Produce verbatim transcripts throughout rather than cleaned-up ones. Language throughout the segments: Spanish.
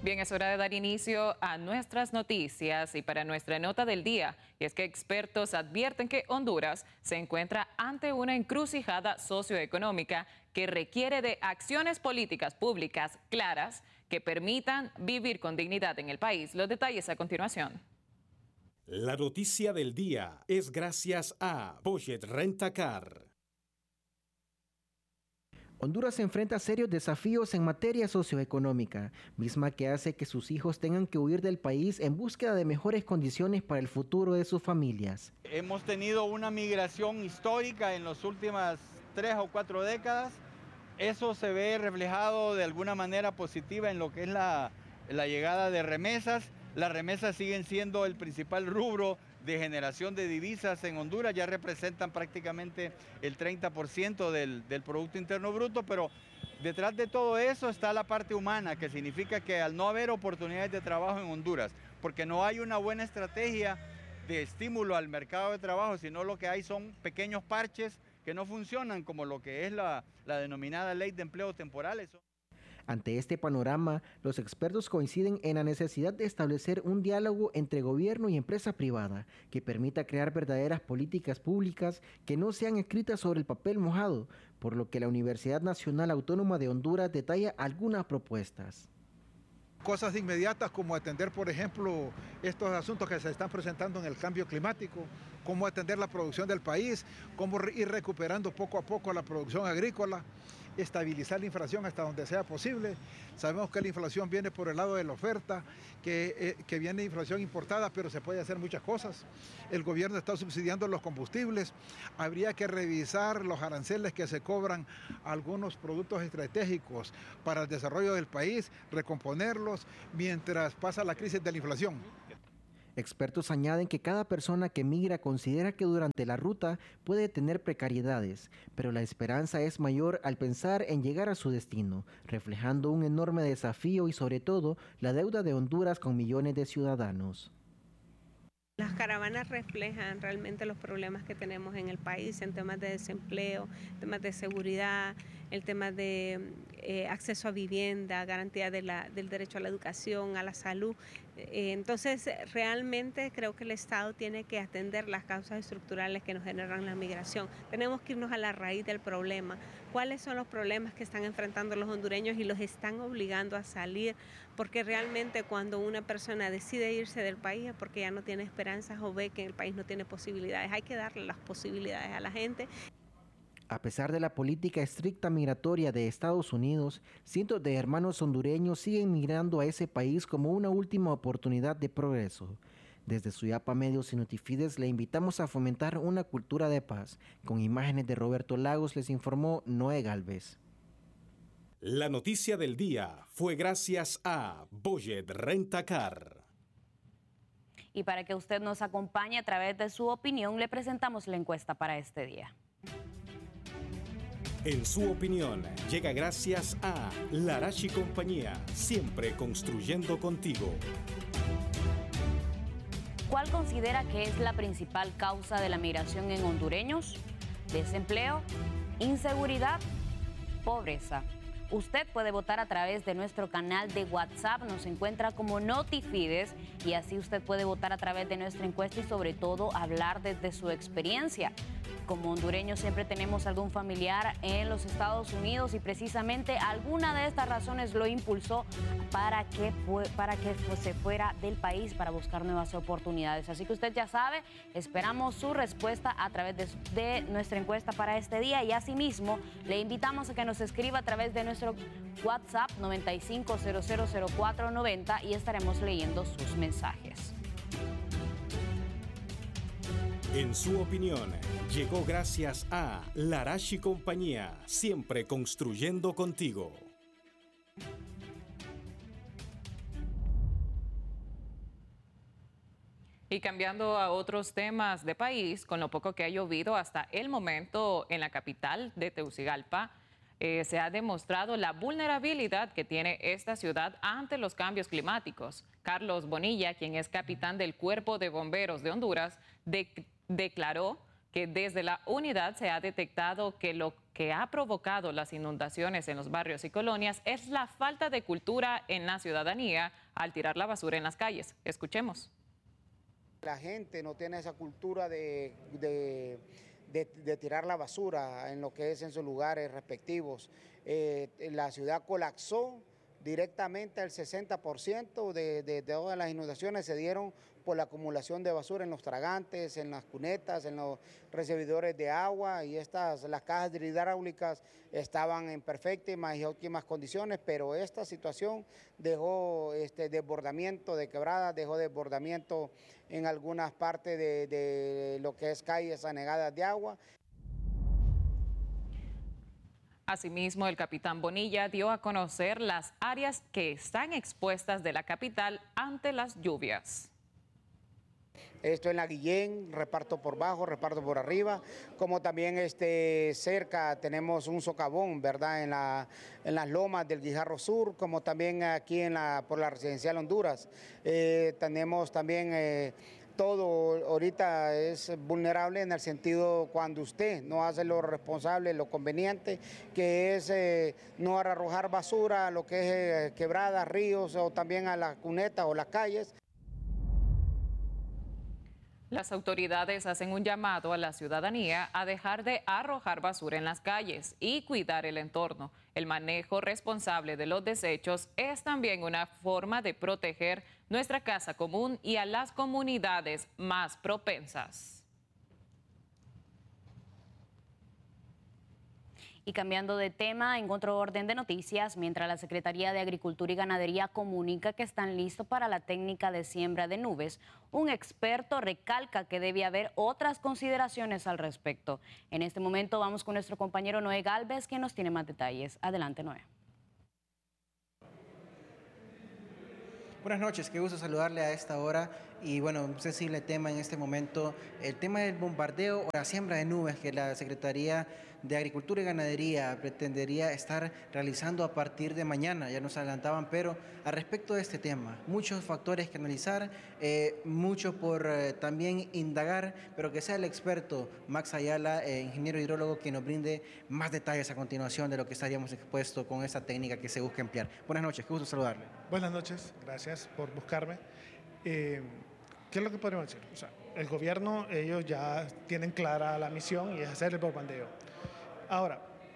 Bien, es hora de dar inicio a nuestras noticias y para nuestra nota del día, y es que expertos advierten que Honduras se encuentra ante una encrucijada socioeconómica que requiere de acciones políticas públicas claras que permitan vivir con dignidad en el país. Los detalles a continuación. La noticia del día es gracias a Budget Rent-A-Car. Honduras se enfrenta a serios desafíos en materia socioeconómica, misma que hace que sus hijos tengan que huir del país en búsqueda de mejores condiciones para el futuro de sus familias. Hemos tenido una migración histórica en las últimas tres o cuatro décadas. Eso se ve reflejado de alguna manera positiva en lo que es la, la llegada de remesas. Las remesas siguen siendo el principal rubro de generación de divisas en Honduras, ya representan prácticamente el treinta por ciento del, del Producto Interno Bruto, pero detrás de todo eso está la parte humana, que significa que al no haber oportunidades de trabajo en Honduras, porque no hay una buena estrategia de estímulo al mercado de trabajo, sino lo que hay son pequeños parches que no funcionan, como lo que es la, la denominada Ley de Empleo Temporales. Ante este panorama, los expertos coinciden en la necesidad de establecer un diálogo entre gobierno y empresa privada que permita crear verdaderas políticas públicas que no sean escritas sobre el papel mojado, por lo que la Universidad Nacional Autónoma de Honduras detalla algunas propuestas. Cosas inmediatas como atender, por ejemplo, estos asuntos que se están presentando en el cambio climático, cómo atender la producción del país, cómo ir recuperando poco a poco la producción agrícola, estabilizar la inflación hasta donde sea posible. Sabemos que la inflación viene por el lado de la oferta, que, eh, que viene inflación importada, pero se puede hacer muchas cosas. El gobierno está subsidiando los combustibles. Habría que revisar los aranceles que se cobran a algunos productos estratégicos para el desarrollo del país, recomponerlos mientras pasa la crisis de la inflación. Expertos añaden que cada persona que migra considera que durante la ruta puede tener precariedades, pero la esperanza es mayor al pensar en llegar a su destino, reflejando un enorme desafío y sobre todo la deuda de Honduras con millones de ciudadanos. Las caravanas reflejan realmente los problemas que tenemos en el país en temas de desempleo, temas de seguridad, el tema de eh, acceso a vivienda, garantía de la, del derecho a la educación, a la salud. Eh, entonces, realmente creo que el Estado tiene que atender las causas estructurales que nos generan la migración. Tenemos que irnos a la raíz del problema. ¿Cuáles son los problemas que están enfrentando los hondureños y los están obligando a salir? Porque realmente cuando una persona decide irse del país es porque ya no tiene esperanzas o ve que el país no tiene posibilidades. Hay que darle las posibilidades a la gente. A pesar de la política estricta migratoria de Estados Unidos, cientos de hermanos hondureños siguen migrando a ese país como una última oportunidad de progreso. Desde Suyapa Medios y Notifides le invitamos a fomentar una cultura de paz. Con imágenes de Roberto Lagos les informó Noé Galvez. La noticia del día fue gracias a Budget Rent-A-Car. Y para que usted nos acompañe a través de su opinión, le presentamos la encuesta para este día. En su opinión, llega gracias a Larache y Compañía, siempre construyendo contigo. ¿Cuál considera que es la principal causa de la migración en hondureños? ¿Desempleo? ¿Inseguridad? ¿Pobreza? Usted puede votar a través de nuestro canal de WhatsApp, nos encuentra como Notifides y así usted puede votar a través de nuestra encuesta y sobre todo hablar desde su experiencia. Como hondureños siempre tenemos algún familiar en los Estados Unidos y precisamente alguna de estas razones lo impulsó para que, para que se fuera del país para buscar nuevas oportunidades. Así que usted ya sabe, esperamos su respuesta a través de, de nuestra encuesta para este día y asimismo le invitamos a que nos escriba a través de nuestro WhatsApp noventa y cinco cero cero cero cuatro noventa y estaremos leyendo sus mensajes. En su opinión, llegó gracias a Larache y Compañía, siempre construyendo contigo. Y cambiando a otros temas de país, con lo poco que ha llovido hasta el momento en la capital de Tegucigalpa, eh, se ha demostrado la vulnerabilidad que tiene esta ciudad ante los cambios climáticos. Carlos Bonilla, quien es capitán del Cuerpo de Bomberos de Honduras, de declaró que desde la unidad se ha detectado que lo que ha provocado las inundaciones en los barrios y colonias es la falta de cultura en la ciudadanía al tirar la basura en las calles. Escuchemos. La gente no tiene esa cultura de, de, de, de tirar la basura en lo que es en sus lugares respectivos. Eh, la ciudad colapsó directamente, el sesenta por ciento de, de, de todas las inundaciones se dieron por la acumulación de basura en los tragantes, en las cunetas, en los recibidores de agua, y estas, las cajas hidráulicas estaban en perfectas y óptimas condiciones, pero esta situación dejó este desbordamiento de quebradas, dejó desbordamiento en algunas partes de, de lo que es calles anegadas de agua. Asimismo, el capitán Bonilla dio a conocer las áreas que están expuestas de la capital ante las lluvias. Esto en la Guillén, reparto por bajo, reparto por arriba, como también este, cerca tenemos un socavón, ¿verdad? En, la, en las lomas del Guijarro Sur, como también aquí en la, por la Residencial Honduras. Eh, tenemos también eh, todo, ahorita es vulnerable en el sentido cuando usted no hace lo responsable, lo conveniente, que es eh, no arrojar basura a lo que es eh, quebradas, ríos o también a las cunetas o las calles. Las autoridades hacen un llamado a la ciudadanía a dejar de arrojar basura en las calles y cuidar el entorno. El manejo responsable de los desechos es también una forma de proteger nuestra casa común y a las comunidades más propensas. Y cambiando de tema, en otro orden de noticias, mientras la Secretaría de Agricultura y Ganadería comunica que están listos para la técnica de siembra de nubes, un experto recalca que debe haber otras consideraciones al respecto. En este momento vamos con nuestro compañero Noé Galvez, quien nos tiene más detalles. Adelante, Noé. Buenas noches, qué gusto saludarle a esta hora. Y bueno, un sensible tema en este momento, el tema del bombardeo o la siembra de nubes que la Secretaría de Agricultura y Ganadería pretendería estar realizando a partir de mañana, ya nos adelantaban, pero al respecto de este tema, muchos factores que analizar, eh, mucho por eh, también indagar, pero que sea el experto Max Ayala, eh, ingeniero hidrólogo, que nos brinde más detalles a continuación de lo que estaríamos expuestos con esta técnica que se busca emplear. Buenas noches, qué gusto saludarle. Buenas noches, gracias por buscarme. Eh, ¿Qué es lo que podemos decir? O sea, el gobierno, ellos ya tienen clara la misión y es hacer el bombardeo. Ahora,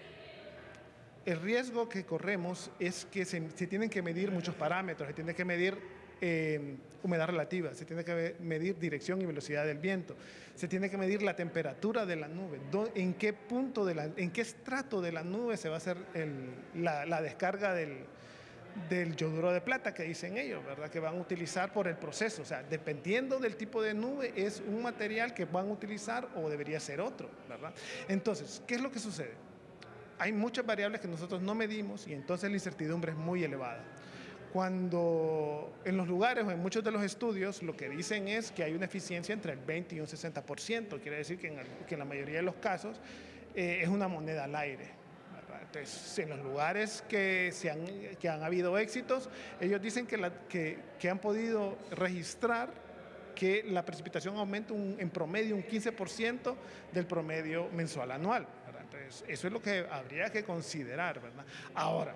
el riesgo que corremos es que se, se tienen que medir muchos parámetros, se tiene que medir eh, humedad relativa, se tiene que medir dirección y velocidad del viento, se tiene que medir la temperatura de la nube, en qué punto, de la, en qué estrato de la nube se va a hacer el, la, la descarga del, del yoduro de plata que dicen ellos, ¿verdad? Que van a utilizar por el proceso. O sea, dependiendo del tipo de nube, es un material que van a utilizar o debería ser otro, ¿verdad? Entonces, ¿qué es lo que sucede? Hay muchas variables que nosotros no medimos y entonces la incertidumbre es muy elevada. Cuando en los lugares o en muchos de los estudios lo que dicen es que hay una eficiencia entre el veinte y un sesenta por ciento, quiere decir que en, el, que en la mayoría de los casos eh, es una moneda al aire. Entonces, en los lugares que, se han, que han habido éxitos, ellos dicen que, la, que, que han podido registrar que la precipitación aumenta un, en promedio un quince por ciento del promedio mensual anual, ¿verdad? Entonces, eso es lo que habría que considerar, ¿verdad? Ahora,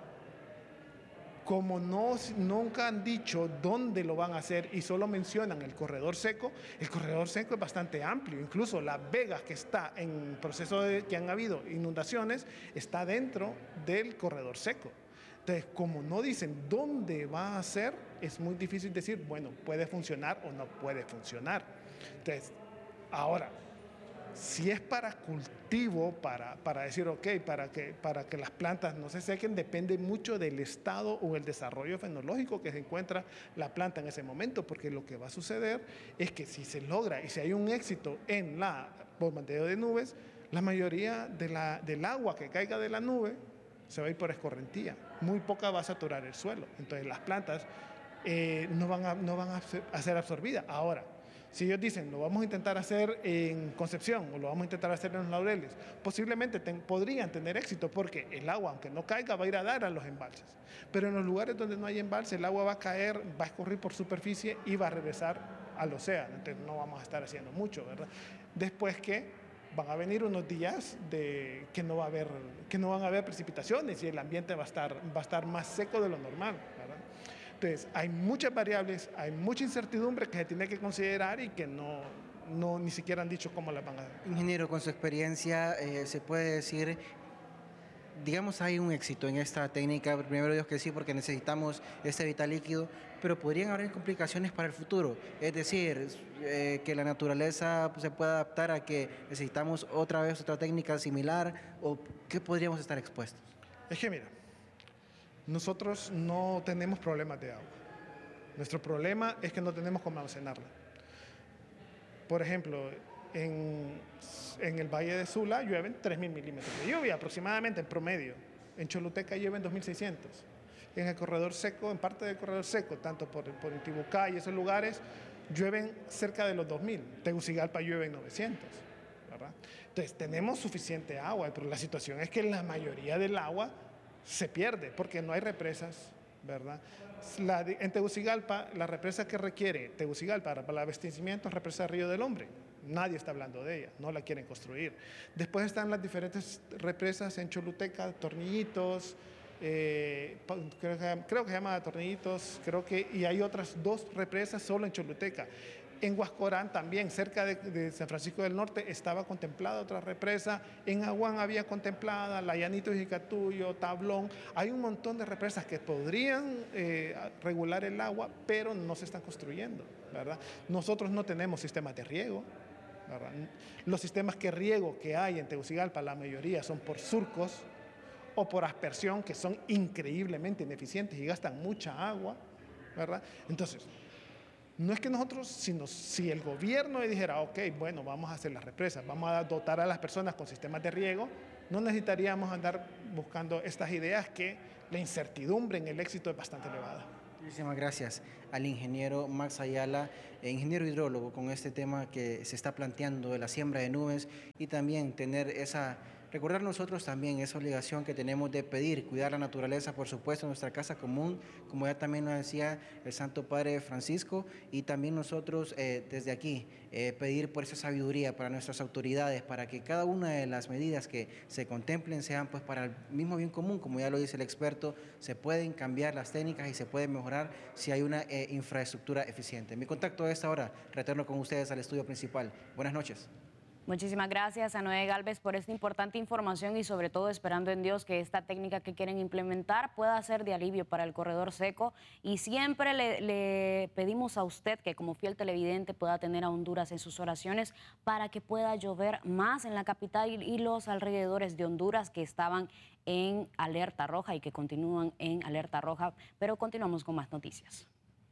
como no, nunca han dicho dónde lo van a hacer y solo mencionan el corredor seco, el corredor seco es bastante amplio, incluso Las Vegas, que está en proceso de que han habido inundaciones, está dentro del corredor seco. Entonces, como no dicen dónde va a ser, es muy difícil decir, bueno, puede funcionar o no puede funcionar. Entonces, ahora, si es para cultivo, para, para decir, ok, para que, para que las plantas no se sequen, depende mucho del estado o el desarrollo fenológico que se encuentra la planta en ese momento, porque lo que va a suceder es que si se logra y si hay un éxito en la bombardeo de nubes, la mayoría de la, del agua que caiga de la nube se va a ir por escorrentía, muy poca va a saturar el suelo, entonces las plantas eh, no van a, no van a ser absorbidas. Ahora, si ellos dicen, lo vamos a intentar hacer en Concepción o lo vamos a intentar hacer en Los Laureles, posiblemente ten, podrían tener éxito porque el agua, aunque no caiga, va a ir a dar a los embalses. Pero en los lugares donde no hay embalse, el agua va a caer, va a escurrir por superficie y va a regresar al océano. Entonces no vamos a estar haciendo mucho, ¿verdad? Después que van a venir unos días de que no va a haber, que no van a haber precipitaciones y el ambiente va a estar, va a estar más seco de lo normal, ¿verdad? Entonces, hay muchas variables, hay mucha incertidumbre que se tiene que considerar y que no, no ni siquiera han dicho cómo las van a hacer. Ingeniero, con su experiencia, eh, se puede decir, digamos, hay un éxito en esta técnica. Primero Dios que sí, porque necesitamos este vital líquido, pero podrían haber complicaciones para el futuro. Es decir, eh, que la naturaleza se pueda adaptar a que necesitamos otra vez otra técnica similar, o ¿qué podríamos estar expuestos? Es que mira, nosotros no tenemos problemas de agua. Nuestro problema es que no tenemos cómo almacenarla. Por ejemplo, en, en el Valle de Sula llueven tres mil milímetros de lluvia aproximadamente en promedio. En Choluteca llueven dos mil seiscientos. En el corredor seco, en parte del corredor seco, tanto por, por Intibucá y esos lugares, llueven cerca de los dos mil. Tegucigalpa llueven novecientos, ¿verdad? Entonces, tenemos suficiente agua, pero la situación es que la mayoría del agua se pierde porque no hay represas, ¿verdad? La, en Tegucigalpa, la represa que requiere Tegucigalpa para el abastecimiento es represa Río del Hombre. Nadie está hablando de ella, no la quieren construir. Después están las diferentes represas en Choluteca, Tornillitos, eh, creo, que, creo que se llama Tornillitos, creo que, y hay otras dos represas solo en Choluteca. En Huascorán también, cerca de, de San Francisco del Norte, estaba contemplada otra represa. En Aguán había contemplada, La Llanito y Jicatuyo, Tablón. Hay un montón de represas que podrían eh, regular el agua, pero no se están construyendo, ¿verdad? Nosotros no tenemos sistemas de riego, ¿verdad? Los sistemas que riego que hay en Tegucigalpa, la mayoría son por surcos o por aspersión, que son increíblemente ineficientes y gastan mucha agua, ¿verdad? Entonces, no es que nosotros, sino si el gobierno dijera, ok, bueno, vamos a hacer las represas, vamos a dotar a las personas con sistemas de riego, no necesitaríamos andar buscando estas ideas que la incertidumbre en el éxito es bastante elevada. Muchísimas gracias al ingeniero Max Ayala, ingeniero hidrólogo, con este tema que se está planteando de la siembra de nubes y también tener esa... Recordar nosotros también esa obligación que tenemos de pedir, cuidar la naturaleza, por supuesto, en nuestra casa común, como ya también nos decía el Santo Padre Francisco, y también nosotros eh, desde aquí eh, pedir por esa sabiduría para nuestras autoridades, para que cada una de las medidas que se contemplen sean pues para el mismo bien común, como ya lo dice el experto, se pueden cambiar las técnicas y se puede mejorar si hay una eh, infraestructura eficiente. Mi contacto a esta hora, retorno con ustedes al estudio principal. Buenas noches. Muchísimas gracias a Noé Galvez por esta importante información y sobre todo esperando en Dios que esta técnica que quieren implementar pueda ser de alivio para el corredor seco, y siempre le, le pedimos a usted que como fiel televidente pueda tener a Honduras en sus oraciones para que pueda llover más en la capital y los alrededores de Honduras que estaban en alerta roja y que continúan en alerta roja, pero continuamos con más noticias.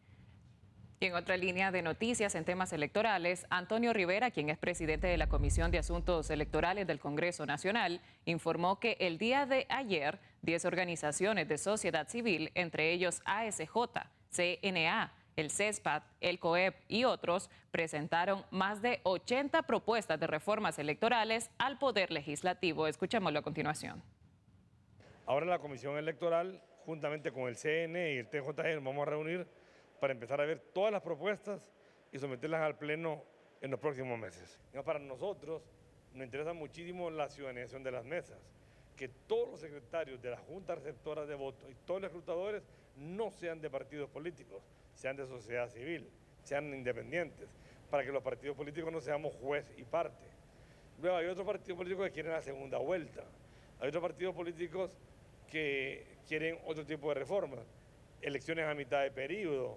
Y en otra línea de noticias en temas electorales, Antonio Rivera, quien es presidente de la Comisión de Asuntos Electorales del Congreso Nacional, informó que el día de ayer, diez organizaciones de sociedad civil, entre ellos A S J, C N A, el CESPAD, el COEP y otros, presentaron más de ochenta propuestas de reformas electorales al Poder Legislativo. Escuchémoslo a continuación. Ahora la Comisión Electoral, juntamente con el C N E y el T J G, nos vamos a reunir para empezar a ver todas las propuestas y someterlas al Pleno en los próximos meses. Para nosotros nos interesa muchísimo la ciudadanización de las mesas, que todos los secretarios de las juntas receptoras de votos y todos los escrutadores no sean de partidos políticos, sean de sociedad civil, sean independientes, para que los partidos políticos no seamos juez y parte. Luego hay otros partidos políticos que quieren la segunda vuelta, hay otros partidos políticos que quieren otro tipo de reformas, elecciones a mitad de periodo.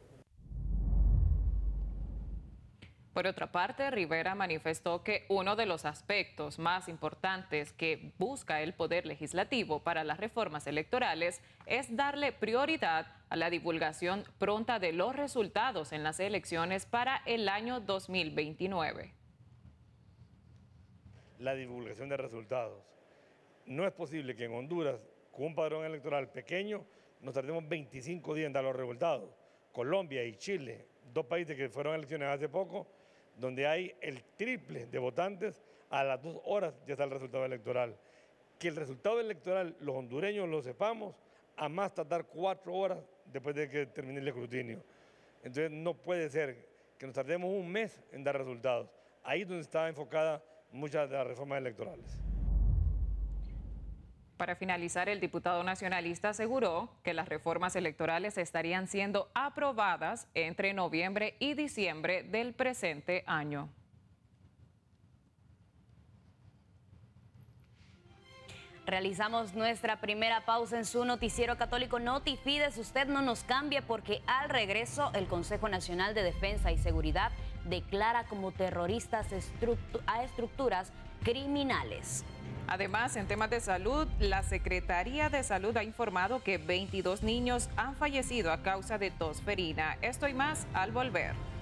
Por otra parte, Rivera manifestó que uno de los aspectos más importantes que busca el Poder Legislativo para las reformas electorales es darle prioridad a la divulgación pronta de los resultados en las elecciones para el año dos mil veintinueve. La divulgación de resultados. No es posible que en Honduras, con un padrón electoral pequeño, nos tardemos veinticinco días en dar los resultados. Colombia y Chile, dos países que fueron a elecciones hace poco, donde hay el triple de votantes, a las dos horas ya está el resultado electoral. Que el resultado electoral los hondureños lo sepamos a más tardar cuatro horas después de que termine el escrutinio. Entonces no puede ser que nos tardemos un mes en dar resultados. Ahí es donde está enfocada muchas de las reformas electorales. Para finalizar, el diputado nacionalista aseguró que las reformas electorales estarían siendo aprobadas entre noviembre y diciembre del presente año. Realizamos nuestra primera pausa en su noticiero católico Notifides. Usted no nos cambie porque al regreso el Consejo Nacional de Defensa y Seguridad declara como terroristas estructu- a estructuras criminales. Además, en temas de salud, la Secretaría de Salud ha informado que veintidós niños han fallecido a causa de tosferina. Esto y más al volver.